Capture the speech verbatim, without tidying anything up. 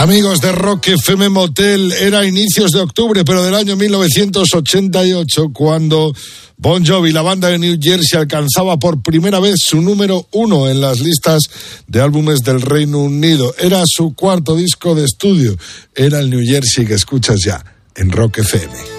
Amigos de Rock F M Motel, era inicios de octubre, pero del año mil novecientos ochenta y ocho, cuando Bon Jovi, la banda de New Jersey, alcanzaba por primera vez su número uno en las listas de álbumes del Reino Unido. Era su cuarto disco de estudio. Era el New Jersey que escuchas ya en Rock F M.